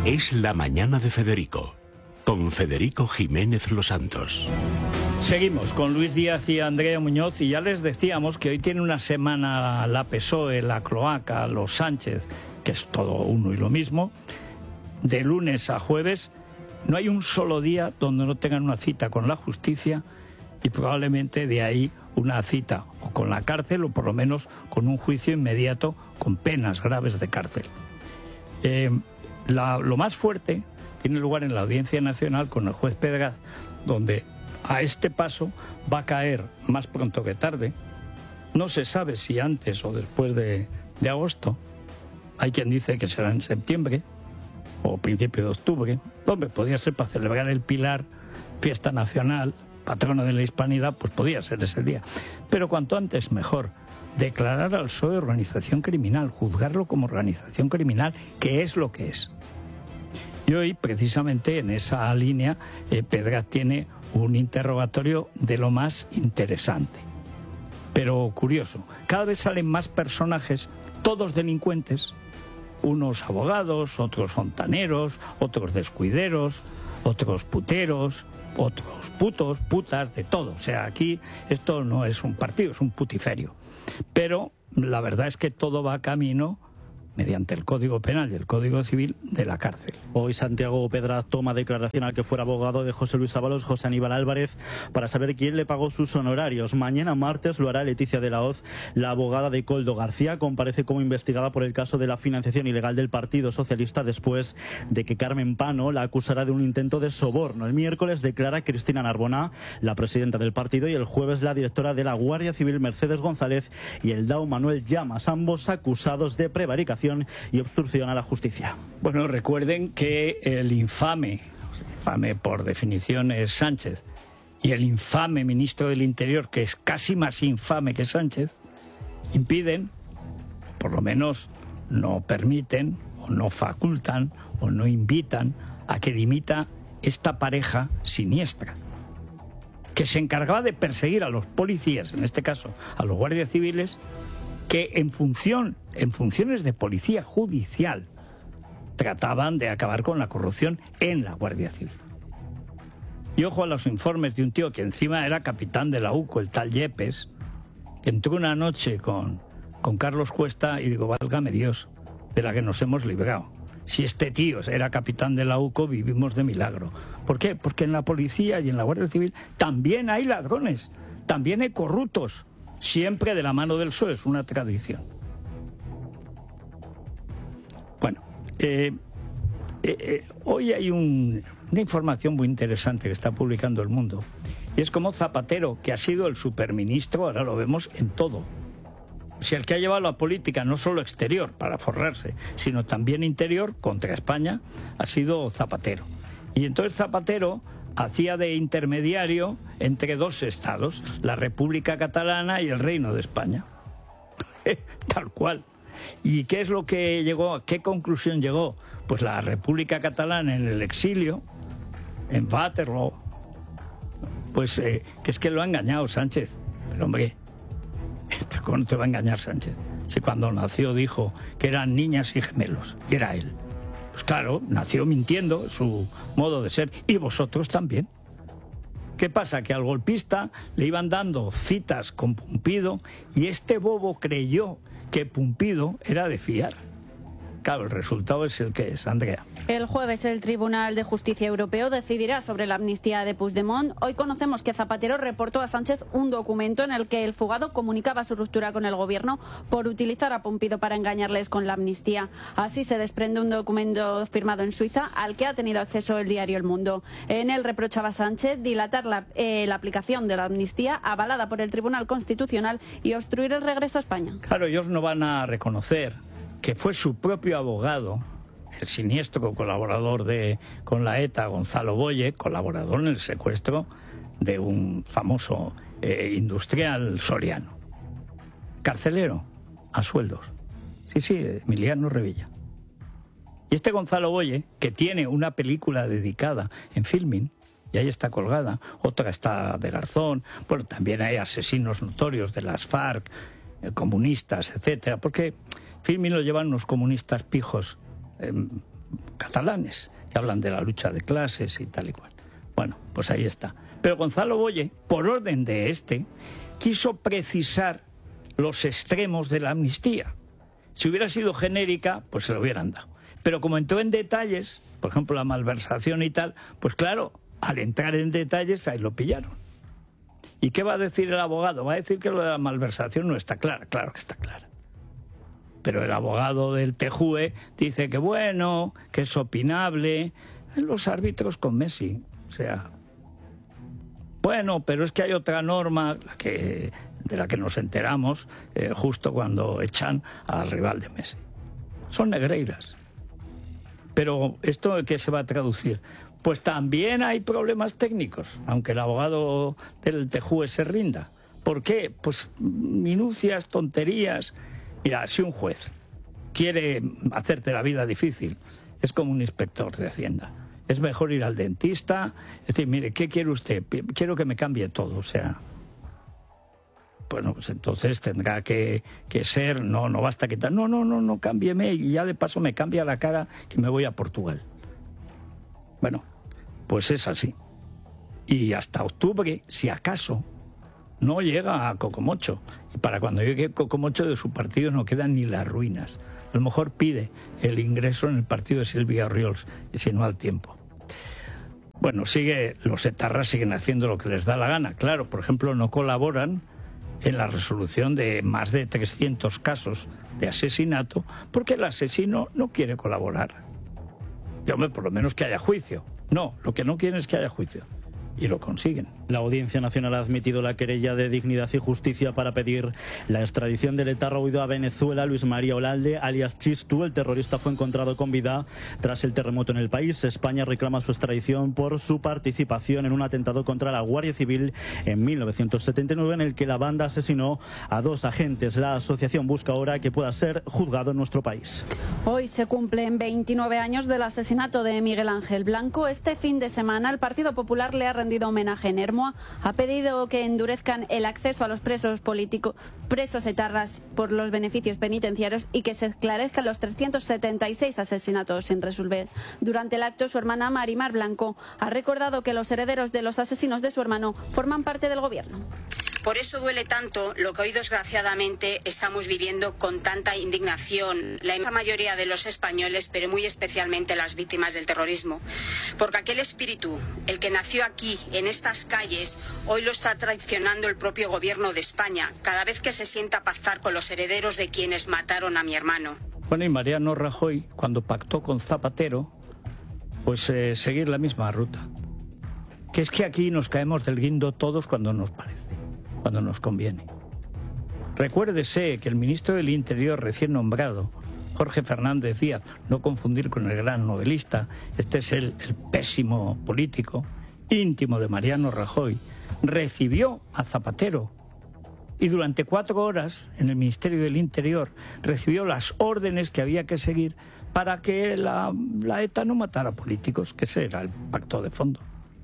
Es la mañana de Federico, con Federico Jiménez Los Santos. Seguimos con Luis Díaz y Andrea Muñoz, y ya les decíamos que hoy tiene una semana la PSOE, la Cloaca, los Sánchez, que es todo uno y lo mismo. De lunes a jueves no hay un solo día donde no tengan una cita con la justicia, y probablemente de ahí una cita o con la cárcel o por lo menos con un juicio inmediato con penas graves de cárcel. Lo más fuerte tiene lugar en la Audiencia Nacional con el juez Pedraz, donde a este paso va a caer más pronto que tarde. No se sabe si antes o después de agosto. Hay quien dice que será en septiembre o principio de octubre. Hombre, podría ser para celebrar el Pilar, fiesta nacional, patrona de la hispanidad, pues podría ser ese día. Pero cuanto antes mejor. Declarar al PSOE organización criminal, juzgarlo como organización criminal, que es lo que es. Y hoy, precisamente en esa línea, Pedraz tiene un interrogatorio de lo más interesante. Pero curioso, cada vez salen más personajes, todos delincuentes, unos abogados, otros fontaneros, otros descuideros, otros puteros, otros putos, putas, de todo. O sea, aquí esto no es un partido, es un putiferio. Pero la verdad es que todo va camino, mediante el Código Penal y el Código Civil, de la cárcel. Hoy Santiago Pedraz toma declaración al que fuera abogado de José Luis Ábalos, José Aníbal Álvarez, para saber quién le pagó sus honorarios. Mañana martes lo hará Leticia de la Hoz, la abogada de Koldo García. Comparece como investigada por el caso de la financiación ilegal del Partido Socialista después de que Carmen Pano la acusara de un intento de soborno. El miércoles declara Cristina Narbona, la presidenta del partido, y el jueves la directora de la Guardia Civil, Mercedes González, y el DAO, Manuel Llamas, ambos acusados de prevaricación y obstrucción a la justicia. Bueno, recuerden que el infame por definición es Sánchez, y el infame ministro del Interior, que es casi más infame que Sánchez, impiden, por lo menos no permiten, o no facultan, o no invitan a que dimita esta pareja siniestra, que se encargaba de perseguir a los policías, en este caso a los guardias civiles, que en funciones de policía judicial trataban de acabar con la corrupción en la Guardia Civil. Y ojo a los informes de un tío que encima era capitán de la UCO, el tal Yepes, que entró una noche con Carlos Cuesta y digo, válgame Dios, de la que nos hemos librado. Si este tío era capitán de la UCO, vivimos de milagro. ¿Por qué? Porque en la policía y en la Guardia Civil también hay ladrones, también hay corruptos. Siempre de la mano del PSOE, es una tradición. Bueno, hoy hay una información muy interesante que está publicando El Mundo, y es como Zapatero, que ha sido el superministro, ahora lo vemos en todo. O sea, el que ha llevado la política no solo exterior para forrarse, sino también interior contra España, ha sido Zapatero. Y entonces Zapatero hacía de intermediario entre dos estados, la República Catalana y el Reino de España. Tal cual. ¿Y qué es lo que llegó? ¿A qué conclusión llegó? Pues la República Catalana en el exilio, en Waterloo, pues que es que lo ha engañado Sánchez. Pero hombre, ¿pero cómo no te va a engañar Sánchez? Si cuando nació dijo que eran niñas y gemelos, y era él. Pues claro, nació mintiendo, su modo de ser, y vosotros también. ¿Qué pasa? Que al golpista le iban dando citas con Pumpido, y este bobo creyó que Pumpido era de fiar. Claro, el resultado es el que es, Andrea. El jueves el Tribunal de Justicia Europeo decidirá sobre la amnistía de Puigdemont. Hoy conocemos que Zapatero reportó a Sánchez un documento en el que el fugado comunicaba su ruptura con el gobierno por utilizar a Pumpido para engañarles con la amnistía. Así se desprende un documento firmado en Suiza al que ha tenido acceso el diario El Mundo. En él reprochaba a Sánchez dilatar la aplicación de la amnistía avalada por el Tribunal Constitucional y obstruir el regreso a España. Claro, ellos no van a reconocer que fue su propio abogado, el siniestro colaborador con la ETA, Gonzalo Boye, colaborador en el secuestro de un famoso industrial soriano. Carcelero, a sueldos. Sí, Emiliano Revilla. Y este Gonzalo Boye, que tiene una película dedicada en Filmin, y ahí está colgada, otra está de Garzón, bueno, también hay asesinos notorios de las FARC, comunistas, etcétera, porque Filmin lo llevan unos comunistas pijos catalanes, que hablan de la lucha de clases y tal y cual. Bueno, pues ahí está. Pero Gonzalo Boye, por orden de quiso precisar los extremos de la amnistía. Si hubiera sido genérica, pues se lo hubieran dado. Pero como entró en detalles, por ejemplo la malversación y tal, pues claro, al entrar en detalles ahí lo pillaron. ¿Y qué va a decir el abogado? Va a decir que lo de la malversación no está clara. Claro que está clara. Pero el abogado del TJUE dice que bueno, que es opinable. Los árbitros con Messi, o sea... Bueno, pero es que hay otra norma de la que nos enteramos justo cuando echan al rival de Messi. Son negreiras. Pero ¿esto qué se va a traducir? Pues también hay problemas técnicos, aunque el abogado del TJUE se rinda. ¿Por qué? Pues minucias, tonterías. Mira, si un juez quiere hacerte la vida difícil, es como un inspector de Hacienda. Es mejor ir al dentista, es decir, mire, ¿qué quiere usted? Quiero que me cambie todo, o sea... Bueno, pues entonces tendrá que ser, no basta quitar, no, cámbieme y ya de paso me cambia la cara que me voy a Portugal. Bueno, pues es así. Y hasta octubre, si acaso, no llega a Cocomocho. Y para cuando llegue Cocomocho de su partido no quedan ni las ruinas. A lo mejor pide el ingreso en el partido de Silvia Orriols, y si no al tiempo. Bueno, los etarras siguen haciendo lo que les da la gana. Claro, por ejemplo, no colaboran en la resolución de más de 300 casos de asesinato porque el asesino no quiere colaborar. Y hombre, por lo menos que haya juicio. No, lo que no quieren es que haya juicio. Y lo consiguen. La Audiencia Nacional ha admitido la querella de Dignidad y Justicia para pedir la extradición del etarra huido a Venezuela, Luis María Olalde, alias Chistu. El terrorista fue encontrado con vida tras el terremoto en el país. España reclama su extradición por su participación en un atentado contra la Guardia Civil en 1979, en el que la banda asesinó a 2 agentes. La asociación busca ahora que pueda ser juzgado en nuestro país. Hoy se cumplen 29 años del asesinato de Miguel Ángel Blanco. Este fin de semana el Partido Popular le ha rendido homenaje en Ermua, ha pedido que endurezcan el acceso a los presos etarras por los beneficios penitenciarios y que se esclarezcan los 376 asesinatos sin resolver. Durante el acto, su hermana Marimar Blanco ha recordado que los herederos de los asesinos de su hermano forman parte del gobierno. Por eso duele tanto lo que hoy desgraciadamente estamos viviendo con tanta indignación la inmensa mayoría de los españoles, pero muy especialmente las víctimas del terrorismo. Porque aquel espíritu, el que nació aquí, en estas calles, hoy lo está traicionando el propio gobierno de España, cada vez que se sienta a pactar con los herederos de quienes mataron a mi hermano. Bueno, y Mariano Rajoy, cuando pactó con Zapatero, pues seguir la misma ruta. Que es que aquí nos caemos del guindo todos cuando nos parece, cuando nos conviene. Recuérdese que el ministro del Interior recién nombrado, Jorge Fernández Díaz, no confundir con el gran novelista, este es el pésimo político, íntimo de Mariano Rajoy, recibió a Zapatero y durante 4 horas en el Ministerio del Interior recibió las órdenes que había que seguir para que la ETA no matara políticos, que ese era el pacto de fondo.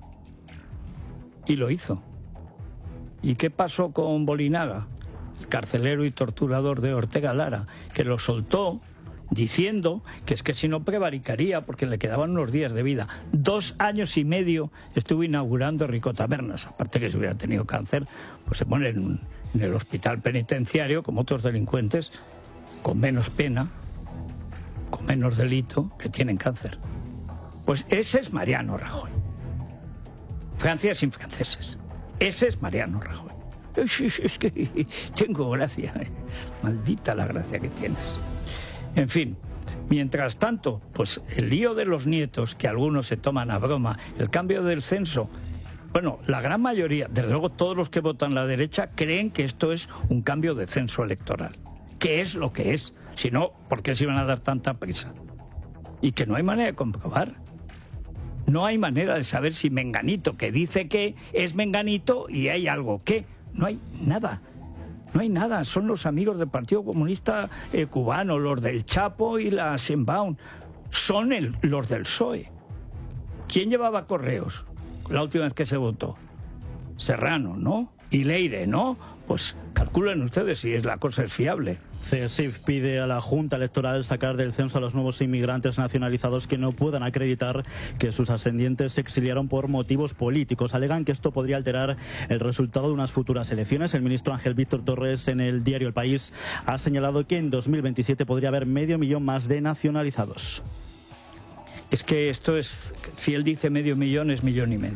Y lo hizo. ¿Y qué pasó con Bolinaga, el carcelero y torturador de Ortega Lara, que lo soltó diciendo que es que si no prevaricaría porque le quedaban unos días de vida? 2 años y medio estuvo inaugurando Rico Tabernas. Aparte que si hubiera tenido cáncer, pues se pone en el hospital penitenciario como otros delincuentes con menos pena, con menos delito, que tienen cáncer. Pues ese es Mariano Rajoy. Francia sin franceses. Ese es Mariano Rajoy. Es que tengo gracia. Maldita la gracia que tienes. En fin, mientras tanto, pues el lío de los nietos, que algunos se toman a broma, el cambio del censo. Bueno, la gran mayoría, desde luego todos los que votan la derecha, creen que esto es un cambio de censo electoral. ¿Qué es lo que es? Si no, ¿por qué se iban a dar tanta prisa? Y que no hay manera de comprobar. No hay manera de saber si Menganito, que dice que es Menganito, y hay algo que. No hay nada. No hay nada. Son los amigos del Partido Comunista Cubano, los del Chapo y la Shenbaum. Son los del PSOE. ¿Quién llevaba correos la última vez que se votó? Serrano, ¿no? Y Leire, ¿no? pues calculen ustedes si la cosa es fiable. CESIF pide a la Junta Electoral sacar del censo a los nuevos inmigrantes nacionalizados que no puedan acreditar que sus ascendientes se exiliaron por motivos políticos. Alegan que esto podría alterar el resultado de unas futuras elecciones. El ministro Ángel Víctor Torres, en el diario El País, ha señalado que en 2027 podría haber 500.000 más de nacionalizados. Es que esto es, si él dice 500.000, es 1,5 millones.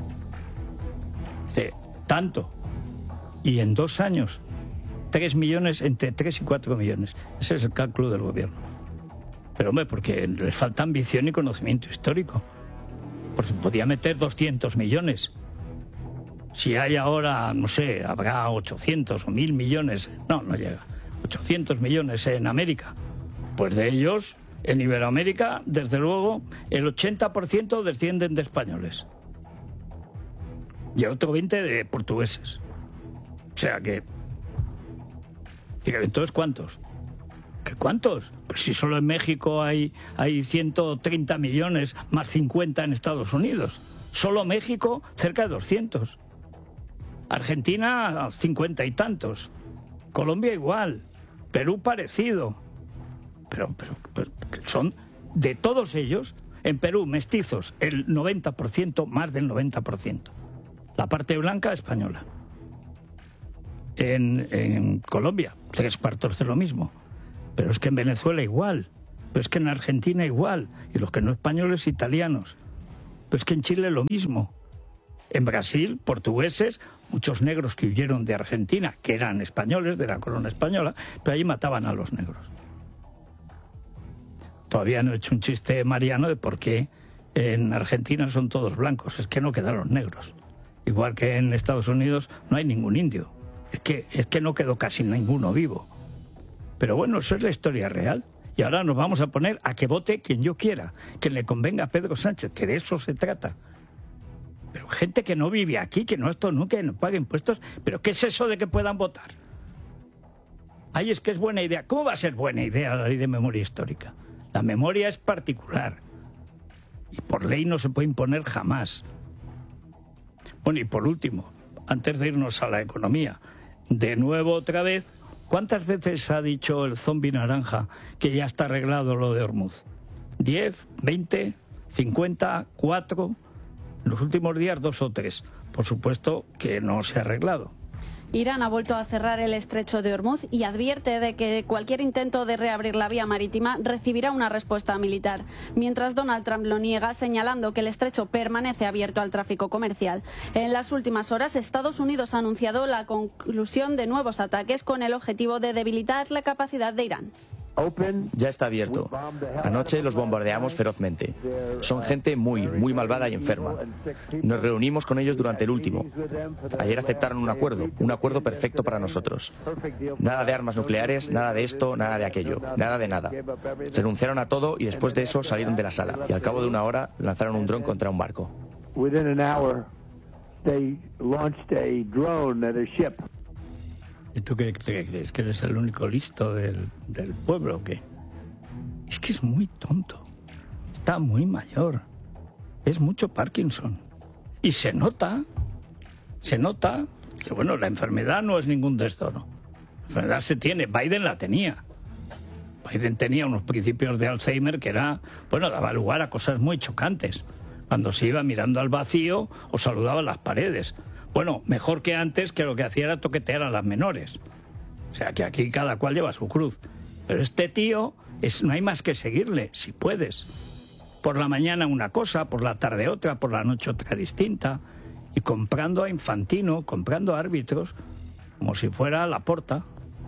Sí, tanto. Y en 2 años, 3 millones, entre 3 y 4 millones. Ese es el cálculo del gobierno. Pero hombre, porque les falta ambición y conocimiento histórico. Porque podía meter 200 millones. Si hay ahora, no sé, habrá 800 o 1.000 millones. No llega. 800 millones en América. Pues de ellos, en Iberoamérica, desde luego, el 80% descienden de españoles. Y otro 20% de portugueses. O sea que... Entonces, ¿cuántos? ¿Qué cuántos? Pues si solo en México hay 130 millones, más 50 en Estados Unidos. Solo México, cerca de 200. Argentina, 50 y tantos. Colombia igual. Perú parecido. Pero son de todos ellos, en Perú, mestizos, el 90%, más del 90%. La parte blanca española. En Colombia, 3/4 de lo mismo. Pero es que en Venezuela igual. Pero es que en Argentina igual. Y los que no españoles, italianos. Pero es que en Chile lo mismo. En Brasil, portugueses, muchos negros que huyeron de Argentina, que eran españoles, de la corona española, pero allí mataban a los negros. Todavía no he hecho un chiste, Mariano, de por qué en Argentina son todos blancos. Es que no quedaron negros. Igual que en Estados Unidos no hay ningún indio. Es que no quedó casi ninguno vivo. Pero bueno, eso es la historia real. Y ahora nos vamos a poner a que vote quien yo quiera, que le convenga a Pedro Sánchez, que de eso se trata. Pero gente que no vive aquí, que no pague impuestos, ¿pero qué es eso de que puedan votar? Ay, es que es buena idea. ¿Cómo va a ser buena idea la ley de memoria histórica? La memoria es particular. Y por ley no se puede imponer jamás. Bueno, y por último, antes de irnos a la economía, de nuevo otra vez, ¿cuántas veces ha dicho el zombi naranja que ya está arreglado lo de Hormuz? ¿10, 20, 50, 4? En los últimos días 2 o 3. Por supuesto que no se ha arreglado. Irán ha vuelto a cerrar el estrecho de Hormuz y advierte de que cualquier intento de reabrir la vía marítima recibirá una respuesta militar. Mientras Donald Trump lo niega, señalando que el estrecho permanece abierto al tráfico comercial. En las últimas horas, Estados Unidos ha anunciado la conclusión de nuevos ataques con el objetivo de debilitar la capacidad de Irán. Ya está abierto. Anoche los bombardeamos ferozmente. Son gente muy malvada y enferma. Nos reunimos con ellos durante el último. Ayer aceptaron un acuerdo perfecto para nosotros. Nada de armas nucleares, nada de esto, nada de aquello, nada de nada. Renunciaron a todo y después de eso salieron de la sala y al cabo de 1 hora lanzaron un dron contra un barco. ¿Y tú qué crees? ¿Que eres el único listo del pueblo o qué? Es que es muy tonto. Está muy mayor. Es mucho Parkinson. Y se nota que, bueno, la enfermedad no es ningún desdoro. La enfermedad se tiene. Biden la tenía. Biden tenía unos principios de Alzheimer que daba lugar a cosas muy chocantes. Cuando se iba mirando al vacío o saludaba las paredes. Bueno, mejor que antes, que lo que hacía era toquetear a las menores. O sea, que aquí cada cual lleva su cruz. Pero este tío, no hay más que seguirle, si puedes. Por la mañana una cosa, por la tarde otra, por la noche otra distinta. Y comprando a Infantino, comprando a árbitros, como si fuera Laporta.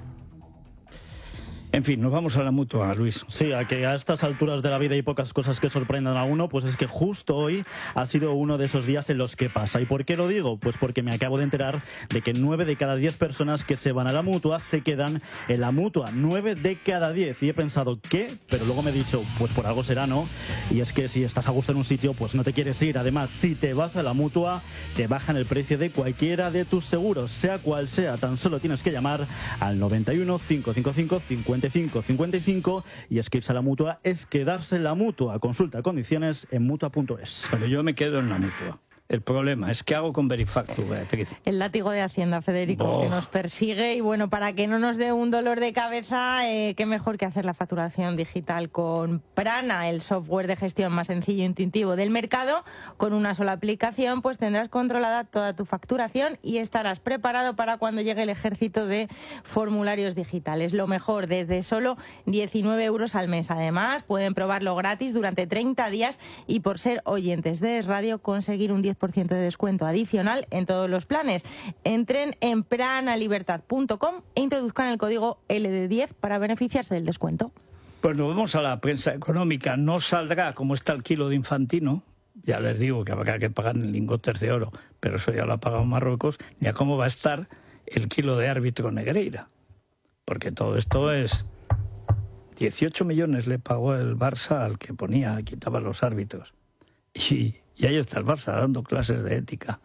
En fin, nos vamos a la Mutua, Luis. Sí, a que a estas alturas de la vida hay pocas cosas que sorprendan a uno, pues es que justo hoy ha sido uno de esos días en los que pasa. ¿Y por qué lo digo? Pues porque me acabo de enterar de que 9 de cada 10 personas que se van a la Mutua se quedan en la Mutua. 9 de cada 10. Y he pensado, ¿qué? Pero luego me he dicho, pues por algo será, ¿no? Y es que si estás a gusto en un sitio, pues no te quieres ir. Además, si te vas a la Mutua, te bajan el precio de cualquiera de tus seguros, sea cual sea. Tan solo tienes que llamar al 91 555 55 y es que irse a la Mutua es quedarse en la Mutua. Consulta condiciones en Mutua.es. Pero yo me quedo en la Mutua. el problema es ¿qué hago con Verifactu, Beatriz? El látigo de Hacienda, Federico, que nos persigue. Y bueno, para que no nos dé un dolor de cabeza, qué mejor que hacer la facturación digital con Prana, el software de gestión más sencillo e intuitivo del mercado. Con una sola aplicación pues tendrás controlada toda tu facturación y estarás preparado para cuando llegue el ejército de formularios digitales. Lo mejor, desde solo 19 euros al mes. Además, pueden probarlo gratis durante 30 días y por ser oyentes de Es Radio conseguir un 10% de descuento adicional en todos los planes. Entren en pranalibertad.com e introduzcan el código LD10 para beneficiarse del descuento. Pues nos vamos a la prensa económica. No saldrá como está el kilo de Infantino. Ya les digo que habrá que pagar en lingotes de oro, pero eso ya lo ha pagado Marruecos, ni a cómo va a estar el kilo de árbitro Negreira. Porque todo esto es... 18 millones le pagó el Barça al que quitaba los árbitros. Y ahí está el Barça dando clases de ética.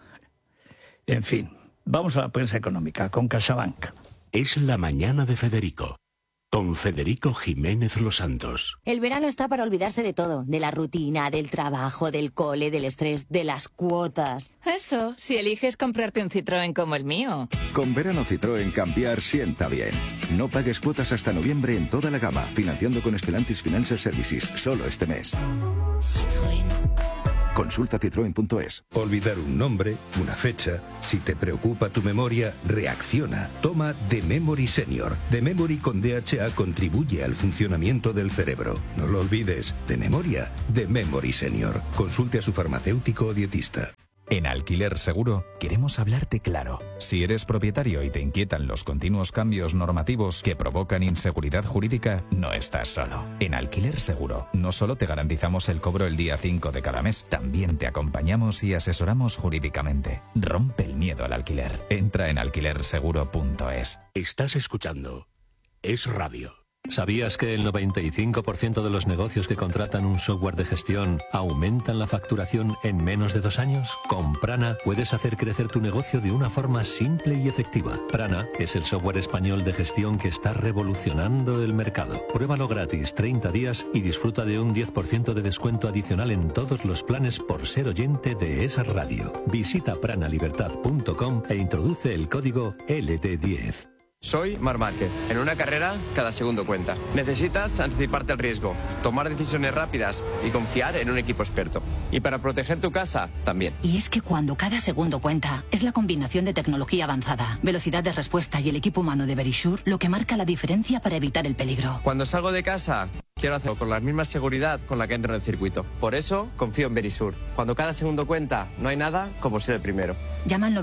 En fin, vamos a la prensa económica con CaixaBank. Es la mañana de Federico, con Federico Jiménez Los Santos. El verano está para olvidarse de todo, de la rutina, del trabajo, del cole, del estrés, de las cuotas. Eso, si eliges comprarte un Citroën como el mío. Con verano Citroën cambiar sienta bien. No pagues cuotas hasta noviembre en toda la gama, financiando con Stellantis Financial Services, solo este mes. Citroën. Consulta citroen.es. Olvidar un nombre, una fecha. Si te preocupa tu memoria, reacciona. Toma The Memory Senior. The Memory con DHA contribuye al funcionamiento del cerebro. No lo olvides. De memoria, The Memory Senior. Consulte a su farmacéutico o dietista. En Alquiler Seguro queremos hablarte claro. Si eres propietario y te inquietan los continuos cambios normativos que provocan inseguridad jurídica, no estás solo. En Alquiler Seguro no solo te garantizamos el cobro el día 5 de cada mes, también te acompañamos y asesoramos jurídicamente. Rompe el miedo al alquiler. Entra en alquilerseguro.es. Estás escuchando Es Radio. ¿Sabías que el 95% de los negocios que contratan un software de gestión aumentan la facturación en menos de 2 años? Con Prana puedes hacer crecer tu negocio de una forma simple y efectiva. Prana es el software español de gestión que está revolucionando el mercado. Pruébalo gratis 30 días y disfruta de un 10% de descuento adicional en todos los planes por ser oyente de Es Radio. Visita pranalibertad.com e introduce el código LD10. Soy Marc Márquez. En una carrera, cada segundo cuenta. Necesitas anticiparte al riesgo, tomar decisiones rápidas y confiar en un equipo experto. Y para proteger tu casa, también. Y es que cuando cada segundo cuenta, es la combinación de tecnología avanzada, velocidad de respuesta y el equipo humano de Verisure lo que marca la diferencia para evitar el peligro. Cuando salgo de casa, quiero hacerlo con la misma seguridad con la que entro en el circuito. Por eso, confío en Verisure. Cuando cada segundo cuenta, no hay nada como ser el primero. Llama al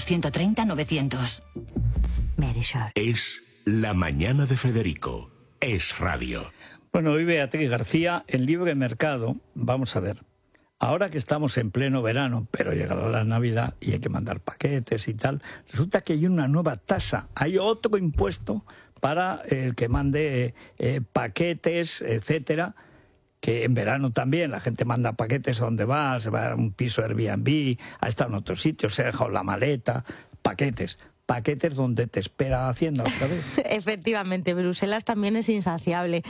900-130-900. Verisure. Es la mañana de Federico. Es Radio. Bueno, hoy Beatriz García, en Libre Mercado, vamos a ver. Ahora que estamos en pleno verano, pero llegará la Navidad y hay que mandar paquetes y tal, resulta que hay una nueva tasa, hay otro impuesto para el que mande paquetes, etcétera, que en verano también la gente manda paquetes a donde va, se va a un piso Airbnb, ha estado en otro sitio, se ha dejado la maleta, paquetes donde te espera Hacienda otra vez. Efectivamente, Bruselas también es insaciable.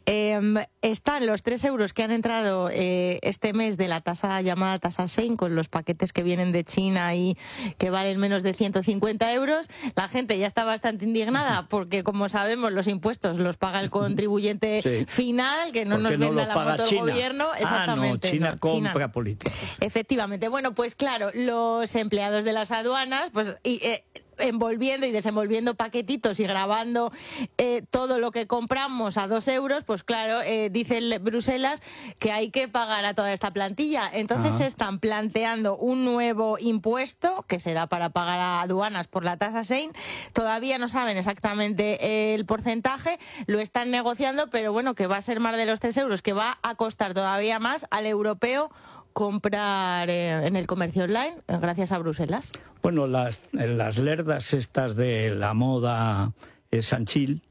Están los 3 euros que han entrado este mes de la tasa llamada tasa Sein, con los paquetes que vienen de China y que valen menos de 150 euros. La gente ya está bastante indignada porque, como sabemos, los impuestos los paga el contribuyente final, que no nos venda la moto el gobierno. Exactamente. China compra políticos. Efectivamente. Bueno, pues claro, los empleados de las aduanas, pues envolviendo y desenvolviendo paquetitos y grabando todo lo que compramos a 2 euros, pues claro, dice Bruselas que hay que pagar a toda esta plantilla. Entonces se están planteando un nuevo impuesto que será para pagar a aduanas por la tasa Sein. Todavía no saben exactamente el porcentaje, lo están negociando, pero bueno, que va a ser más de los 3 euros, que va a costar todavía más al europeo comprar en el comercio online gracias a Bruselas. Bueno, las lerdas estas de la moda Sanchil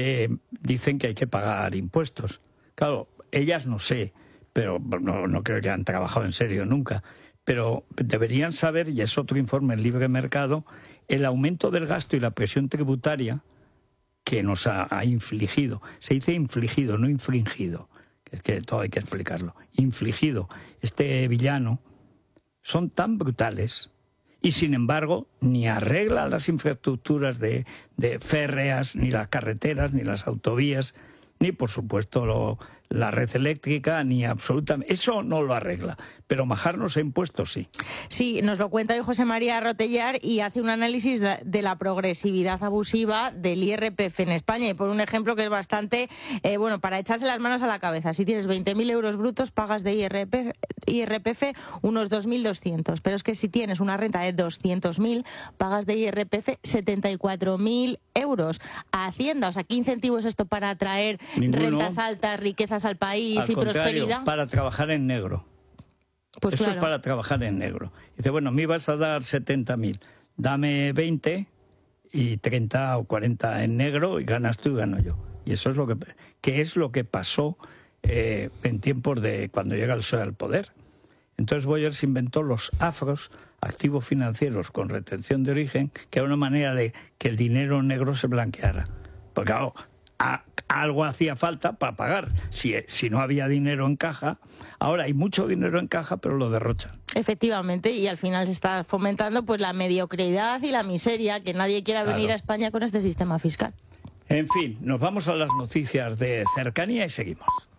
dicen que hay que pagar impuestos. Claro, ellas no sé, pero no creo que han trabajado en serio nunca, pero deberían saber, y es otro informe en Libre Mercado, el aumento del gasto y la presión tributaria que nos ha infligido. Se dice infligido, no infringido. Es que todo hay que explicarlo. Infligido este villano son tan brutales y, sin embargo, ni arregla las infraestructuras de férreas, ni las carreteras, ni las autovías, ni, por supuesto, la red eléctrica, ni absolutamente... Eso no lo arregla, pero majarnos a impuestos sí. Sí, nos lo cuenta hoy José María Rotellar y hace un análisis de la progresividad abusiva del IRPF en España. Y por un ejemplo que es bastante, para echarse las manos a la cabeza. Si tienes 20.000 euros brutos, pagas de IRPF unos 2.200. Pero es que si tienes una renta de 200.000, pagas de IRPF 74.000 euros. A Hacienda, o sea, ¿qué incentivo es esto para atraer rentas altas, riquezas al país y prosperidad? Para trabajar en negro. Pues eso claro. Es para trabajar en negro. Dice, bueno, me ibas a dar 70.000, dame 20 y 30 o 40 en negro y ganas tú y gano yo. Y eso es lo que pasó en tiempos de cuando llega el PSOE al poder. Entonces Boyer se inventó los afros, activos financieros con retención de origen, que era una manera de que el dinero negro se blanqueara. Porque claro, algo hacía falta para pagar. Si no había dinero en caja, ahora hay mucho dinero en caja, pero lo derrochan. Efectivamente, y al final se está fomentando pues la mediocridad y la miseria, que nadie quiera venir a España con este sistema fiscal. En fin, nos vamos a las noticias de cercanía y seguimos.